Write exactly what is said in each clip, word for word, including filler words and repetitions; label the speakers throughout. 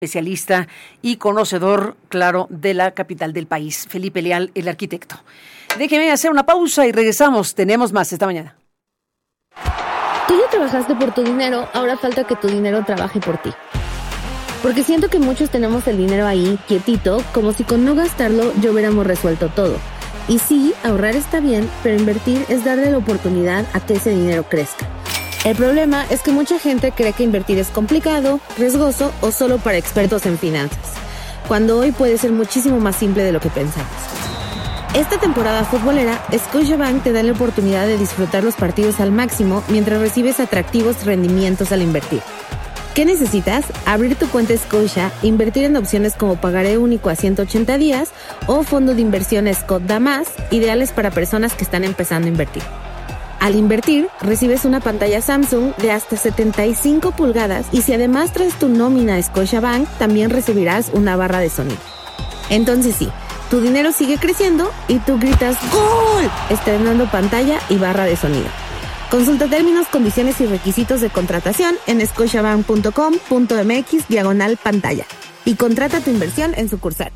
Speaker 1: especialista y conocedor, claro, de la capital del país, Felipe Leal, el arquitecto. Déjeme hacer una pausa y regresamos. Tenemos más esta mañana.
Speaker 2: Tú ya trabajaste por tu dinero, ahora falta que tu dinero trabaje por ti. Porque siento que muchos tenemos el dinero ahí, quietito, como si con no gastarlo ya hubiéramos resuelto todo. Y sí, ahorrar está bien, pero invertir es darle la oportunidad a que ese dinero crezca. El problema es que mucha gente cree que invertir es complicado, riesgoso o solo para expertos en finanzas, cuando hoy puede ser muchísimo más simple de lo que pensamos. Esta temporada futbolera, Scotiabank te da la oportunidad de disfrutar los partidos al máximo mientras recibes atractivos rendimientos al invertir. ¿Qué necesitas? Abrir tu cuenta Scotia, invertir en opciones como pagaré único a ciento ochenta días o fondo de inversión Scott Da Más, ideales para personas que están empezando a invertir. Al invertir, recibes una pantalla Samsung de hasta setenta y cinco pulgadas y si además traes tu nómina a Scotiabank, también recibirás una barra de sonido. Entonces sí, tu dinero sigue creciendo y tú gritas ¡Gol!, estrenando pantalla y barra de sonido. Consulta términos, condiciones y requisitos de contratación en scotiabank punto com punto mx diagonal pantalla y contrata tu inversión en sucursal.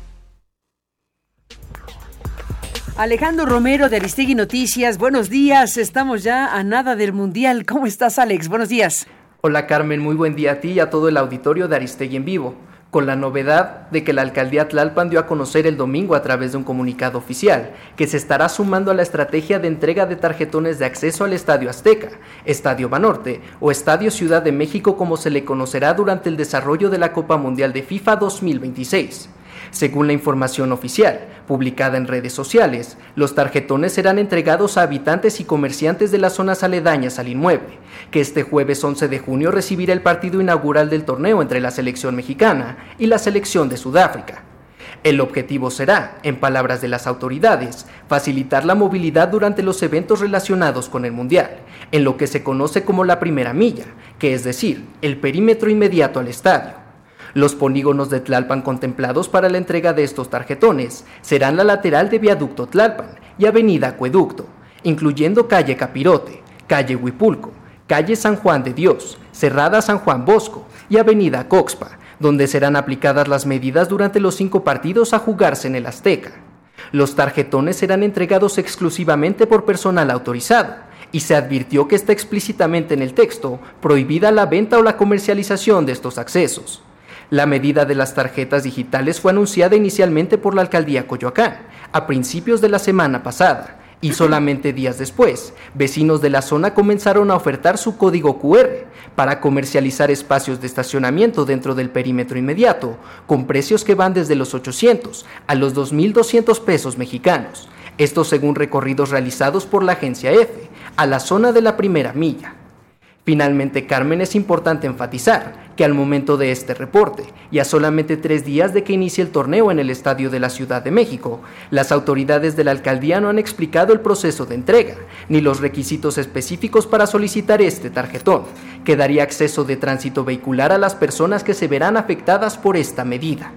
Speaker 1: Alejandro Romero de Aristegui Noticias, buenos días, estamos ya a nada del Mundial. ¿Cómo estás, Alex? Buenos días.
Speaker 3: Hola, Carmen, muy buen día a ti y a todo el auditorio de Aristegui en Vivo, con la novedad de que la Alcaldía Tlalpan dio a conocer el domingo a través de un comunicado oficial que se estará sumando a la estrategia de entrega de tarjetones de acceso al Estadio Azteca, Estadio Banorte o Estadio Ciudad de México como se le conocerá durante el desarrollo de la Copa Mundial de FIFA dos mil veintiséis. Según la información oficial, publicada en redes sociales, los tarjetones serán entregados a habitantes y comerciantes de las zonas aledañas al inmueble, que este jueves once de junio recibirá el partido inaugural del torneo entre la selección mexicana y la selección de Sudáfrica. El objetivo será, en palabras de las autoridades, facilitar la movilidad durante los eventos relacionados con el Mundial, en lo que se conoce como la primera milla, que es decir, el perímetro inmediato al estadio. Los polígonos de Tlalpan contemplados para la entrega de estos tarjetones serán la lateral de Viaducto Tlalpan y Avenida Acueducto, incluyendo calle Capirote, calle Huipulco, calle San Juan de Dios, Cerrada San Juan Bosco y Avenida Coxpa, donde serán aplicadas las medidas durante los cinco partidos a jugarse en el Azteca. Los tarjetones serán entregados exclusivamente por personal autorizado, y se advirtió que está explícitamente en el texto prohibida la venta o la comercialización de estos accesos. La medida de las tarjetas digitales fue anunciada inicialmente por la Alcaldía Coyoacán, a principios de la semana pasada, y solamente días después, vecinos de la zona comenzaron a ofertar su código cu erre para comercializar espacios de estacionamiento dentro del perímetro inmediato, con precios que van desde los ochocientos a los dos mil doscientos pesos mexicanos. Esto según recorridos realizados por la agencia F, a la zona de la primera milla. Finalmente, Carmen, es importante enfatizar que al momento de este reporte, y a solamente tres días de que inicie el torneo en el Estadio de la Ciudad de México, las autoridades de la alcaldía no han explicado el proceso de entrega, ni los requisitos específicos para solicitar este tarjetón, que daría acceso de tránsito vehicular a las personas que se verán afectadas por esta medida.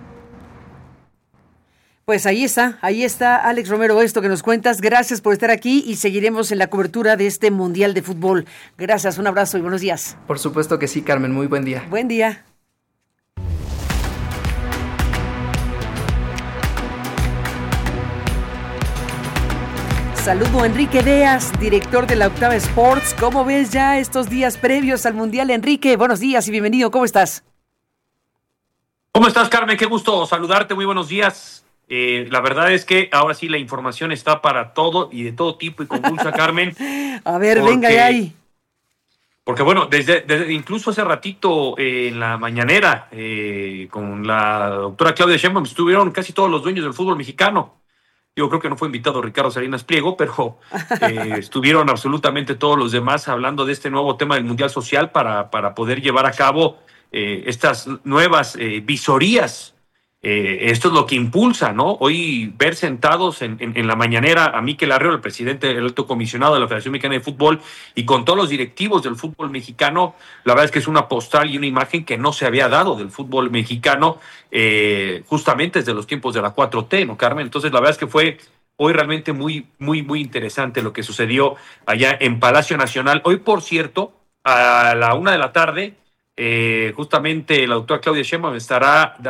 Speaker 1: Pues ahí está, ahí está, Alex Romero, esto que nos cuentas. Gracias por estar aquí y seguiremos en la cobertura de este Mundial de Fútbol. Gracias, un abrazo y buenos días.
Speaker 3: Por supuesto que sí, Carmen, muy buen día.
Speaker 1: Buen día. Saludo a Enrique Deas, director de la Octava Sports. ¿Cómo ves ya estos días previos al Mundial, Enrique? Buenos días y bienvenido, ¿cómo estás?
Speaker 4: ¿Cómo estás, Carmen? Qué gusto saludarte, muy buenos días. Eh, la verdad es que ahora sí la información está para todo y de todo tipo y convulsa, Carmen.
Speaker 1: A ver, porque, venga de ahí.
Speaker 4: Porque bueno, desde, desde incluso hace ratito eh, en la mañanera eh, con la doctora Claudia Sheinbaum estuvieron casi todos los dueños del fútbol mexicano. Yo creo que no fue invitado Ricardo Salinas Pliego, pero eh, estuvieron absolutamente todos los demás hablando de este nuevo tema del Mundial Social para, para poder llevar a cabo eh, estas nuevas eh, visorías. Eh, esto es lo que impulsa, ¿no? Hoy ver sentados en, en, en la mañanera a Mikel Arreola, el presidente, el alto comisionado de la Federación Mexicana de Fútbol, y con todos los directivos del fútbol mexicano, la verdad es que es una postal y una imagen que no se había dado del fútbol mexicano eh, justamente desde los tiempos de la cuatro T, ¿no, Carmen? Entonces la verdad es que fue hoy realmente muy, muy, muy interesante lo que sucedió allá en Palacio Nacional. Hoy, por cierto, a la una de la tarde, eh, justamente la doctora Claudia Sheinbaum estará